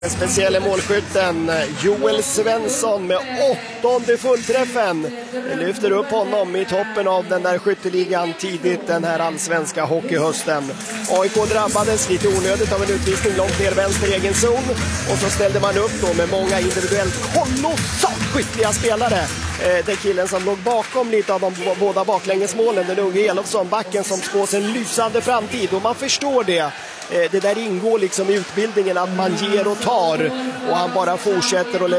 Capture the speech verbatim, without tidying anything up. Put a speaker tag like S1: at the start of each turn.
S1: Den speciella målskytten Joel Svensson med åttonde fullträffen lyfter upp honom i toppen av den där skytteligan tidigt den här allsvenska hockeyhösten. A I K drabbades lite onödigt av en utvisning långt ner vänster egen zon och så ställde man upp då med många individuellt kolossalt skickliga spelare. Eh, den killen som låg bakom lite av de båda baklängesmålen, den unge Elofsson, backen som spås en lysande framtid, och man förstår det. Det där ingår liksom i utbildningen att man ger och tar, och han bara fortsätter att